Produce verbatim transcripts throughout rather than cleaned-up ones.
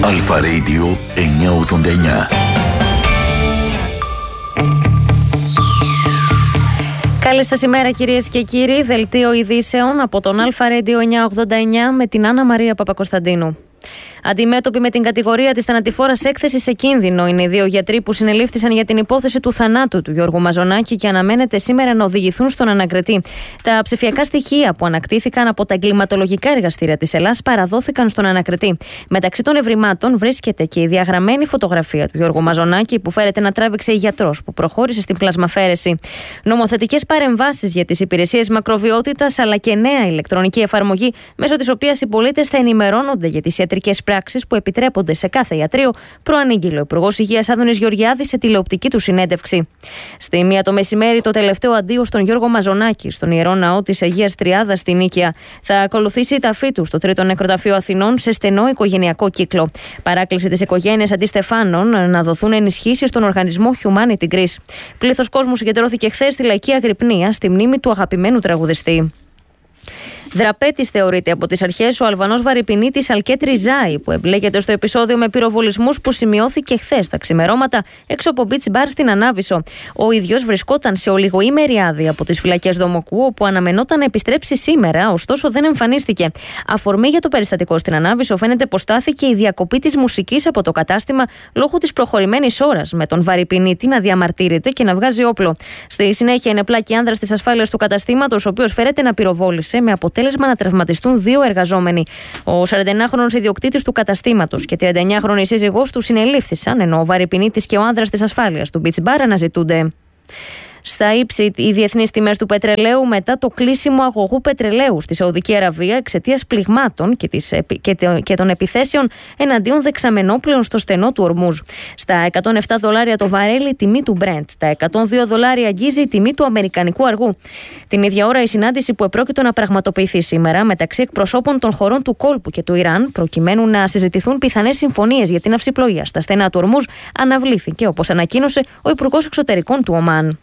Αλφα Radio εννιακόσια ογδόντα εννιά. Καλή σας ημέρα κυρίες και κύριοι. Δελτίο ειδήσεων από τον Αλφα Radio εννιακόσια ογδόντα εννιά με την Άννα Μαρία Παπακοσταντίνου. Αντιμέτωποι με την κατηγορία της θανατηφόρας έκθεσης σε κίνδυνο είναι οι δύο γιατροί που συνελήφθησαν για την υπόθεση του θανάτου του Γιώργου Μαζονάκη και αναμένεται σήμερα να οδηγηθούν στον ανακριτή. Τα ψηφιακά στοιχεία που ανακτήθηκαν από τα εγκληματολογικά εργαστήρια της Ελλάδας παραδόθηκαν στον ανακριτή. Μεταξύ των ευρημάτων βρίσκεται και η διαγραμμένη φωτογραφία του Γιώργου Μαζονάκη που φέρεται να τράβηξε η γιατρός που προχώρησε στην πλασμαφέρεση. Νομοθετικές παρεμβάσεις για τις υπηρεσίες μακροβιότητας αλλά και νέα ηλεκτρονική εφαρμογή μέσω της οποίας οι πολίτες θα ενημερώνονται για τις ιατρικές πράξεις που επιτρέπονται σε κάθε ιατρείο, προανήγγειλε ο Υπουργός Υγείας Άδωνης Γεωργιάδης σε τηλεοπτική του συνέντευξη. Στη μία το μεσημέρι, το τελευταίο αντίο στον Γιώργο Μαζονάκη, στον Ιερό Ναό της Αγίας Τριάδας στην Νίκαια. Θα ακολουθήσει η ταφή του στο Τρίτο Νεκροταφείο Αθηνών σε στενό οικογενειακό κύκλο. Παράκληση της οικογένειας Αντιστεφάνων να δοθούν ενισχύσεις στον οργανισμό Humanity Greece. Πλήθος κόσμου συγκεντρώθηκε χθες στη Λαϊκή Αγρυπνία στη μνήμη του αγαπημένου τραγουδιστή. Δραπέτης θεωρείται από τις αρχές ο Αλβανός βαρυπινίτης Αλκέτρι Ζάι, που εμπλέκεται στο επεισόδιο με πυροβολισμούς που σημειώθηκε χθες τα ξημερώματα έξω από beach bar στην Ανάβησο. Ο ίδιος βρισκόταν σε ολιγοήμερη άδεια από τις φυλακές Δομοκού, όπου αναμενόταν να επιστρέψει σήμερα, ωστόσο δεν εμφανίστηκε. Αφορμή για το περιστατικό στην Ανάβησο φαίνεται πως στάθηκε η διακοπή της μουσικής από το κατάστημα λόγω της προχωρημένης ώρας, με τον βαρυπινίτη να διαμαρτύρεται και να βγάζει όπλο. Στη συνέχεια, είναι πλάκη άνδρας της ασφάλειας του καταστήματος, ο οποίος φέρεται να πυροβόλησε με αποτέλεσμα να τραυματιστούν δύο εργαζόμενοι. Ο σαρανταεννιάχρονος ιδιοκτήτης του καταστήματος και τριανταεννιάχρονη σύζυγός του συνελήφθησαν, ενώ ο βαρυπινίτης και ο άνδρας της ασφάλειας του beach bar αναζητούνται. Στα ύψη οι διεθνείς τιμές του πετρελαίου μετά το κλείσιμο αγωγού πετρελαίου στη Σαουδική Αραβία εξαιτίας πληγμάτων και, τις, και των επιθέσεων εναντίον δεξαμενόπλεων στο στενό του Ορμούζ. Στα εκατόν επτά δολάρια το βαρέλι η τιμή του Brent, τα εκατόν δύο δολάρια αγγίζει η τιμή του αμερικανικού αργού. Την ίδια ώρα η συνάντηση που επρόκειτο να πραγματοποιηθεί σήμερα μεταξύ εκπροσώπων των χωρών του κόλπου και του Ιράν, προκειμένου να συζητηθούν πιθανές συμφωνίες για την αυσιπλοεία στα στενά του Ορμούζ, αναβλήθηκε, όπως ανακοίνωσε ο Υπουργός Εξωτερικών του Ομάν.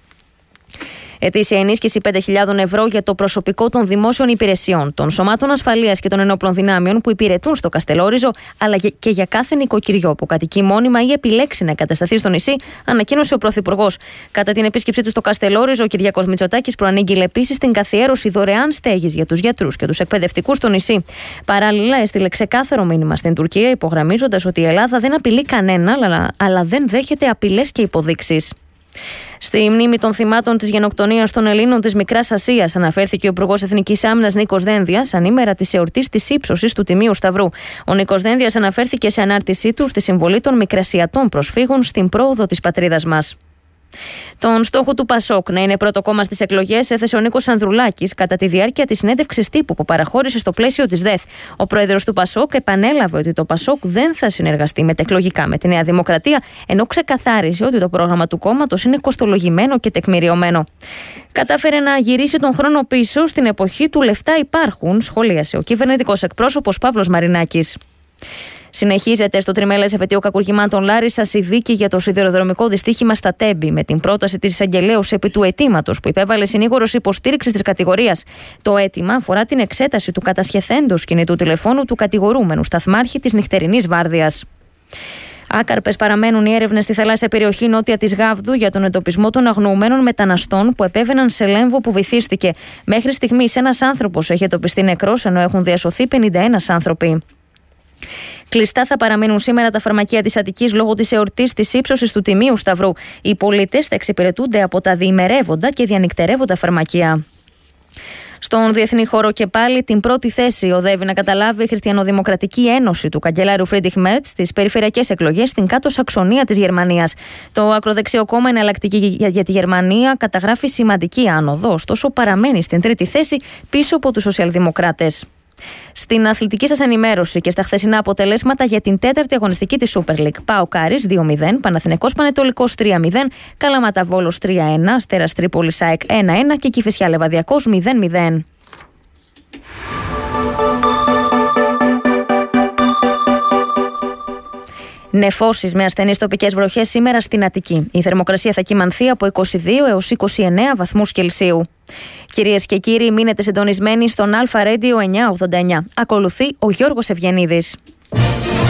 Ετήσια ενίσχυση πέντε χιλιάδες ευρώ για το προσωπικό των δημόσιων υπηρεσιών, των σωμάτων ασφαλείας και των ενόπλων δυνάμεων που υπηρετούν στο Καστελόριζο, αλλά και για κάθε νοικοκυριό που κατοικεί μόνιμα ή επιλέξει να εγκατασταθεί στο νησί, ανακοίνωσε ο Πρωθυπουργός. Κατά την επίσκεψή του στο Καστελόριζο, ο Κυριάκος Μητσοτάκης προανήγγειλε επίσης την καθιέρωση δωρεάν στέγης για τους γιατρούς και τους εκπαιδευτικούς στο νησί. Παράλληλα, έστειλε ξεκάθαρο μήνυμα στην Τουρκία, υπογραμμίζοντας ότι η Ελλάδα δεν απειλεί κανένα, αλλά δεν δέχεται απειλές και υποδείξεις. Στη μνήμη των θυμάτων της γενοκτονίας των Ελλήνων της Μικράς Ασίας αναφέρθηκε ο Υπουργός Εθνικής Άμυνας Νίκος Δένδιας ανήμερα της εορτής της ύψωσης του Τιμίου Σταυρού. Ο Νίκος Δένδιας αναφέρθηκε σε ανάρτησή του στη συμβολή των Μικρασιατών προσφύγων στην πρόοδο της πατρίδας μας. Τον στόχο του Πασόκ να είναι πρώτο κόμμα στις εκλογές έθεσε ο Νίκος Ανδρουλάκης κατά τη διάρκεια της συνέντευξης τύπου που παραχώρησε στο πλαίσιο της ΔΕΘ. Ο πρόεδρος του Πασόκ επανέλαβε ότι το Πασόκ δεν θα συνεργαστεί μετεκλογικά με τη Νέα Δημοκρατία, ενώ ξεκαθάρισε ότι το πρόγραμμα του κόμματος είναι κοστολογημένο και τεκμηριωμένο. Κατάφερε να γυρίσει τον χρόνο πίσω στην εποχή του λεφτά υπάρχουν, σχολίασε ο κυβερνητικός εκπρόσωπος Παύλος Μαρινάκης. Συνεχίζεται στο τριμελές εφετείο κακουργημάτων Λάρισσας η δίκη για το σιδηροδρομικό δυστύχημα στα Τέμπη, με την πρόταση της εισαγγελέως επί του αιτήματος που υπέβαλε συνήγορος υποστήριξης της κατηγορίας. Το αίτημα αφορά την εξέταση του κατασχεθέντος κινητού τηλεφώνου του κατηγορούμενου σταθμάρχη της νυχτερινής βάρδιας. Άκαρπες παραμένουν οι έρευνες στη θαλάσσια περιοχή νότια της Γάβδου για τον εντοπισμό των αγνοωμένων μεταναστών που επέβαιναν σε Λέμβο που βυθίστηκε. Μέχρι στιγμής ένας άνθρωπος έχει εντοπιστεί νεκρός, ενώ έχουν διασωθεί πενήντα ένα άνθρωποι. Κλειστά θα παραμείνουν σήμερα τα φαρμακεία της Αττικής λόγω της εορτής της ύψωσης του Τιμίου Σταυρού. Οι πολίτες θα εξυπηρετούνται από τα διημερεύοντα και διανυκτερεύοντα φαρμακεία. Στον διεθνή χώρο και πάλι την πρώτη θέση οδεύει να καταλάβει η Χριστιανοδημοκρατική Ένωση του καγκελάριου Φρίντριχ Μέρτς στις περιφερειακές εκλογές στην Κάτω Σαξονία της Γερμανίας. Το ακροδεξιό κόμμα Εναλλακτική για τη Γερμανία καταγράφει σημαντική άνοδο, ωστόσο παραμένει στην τρίτη θέση πίσω από τους σοσιαλδημοκράτες. Στην αθλητική σας ενημέρωση και στα χθεσινά αποτελέσματα για την τέταρτη αγωνιστική της Super League. ΠΑΟΚ Άρης δύο μηδέν, Παναθηναϊκός Πανετολικός τρία μηδέν, Καλαμάτα Βόλος τρία ένα, Αστέρας Τρίπολης ΑΕΚ ένα ένα και Κηφισιά Λεβαδιακός μηδέν μηδέν. Νεφώσεις με ασθενείς τοπικές βροχές σήμερα στην Αττική. Η θερμοκρασία θα κυμανθεί από είκοσι δύο έως είκοσι εννέα βαθμούς Κελσίου. Κυρίες και κύριοι, μείνετε συντονισμένοι στον Αλφα Radio εννιακόσια ογδόντα εννιά. Ακολουθεί ο Γιώργος Ευγενίδης.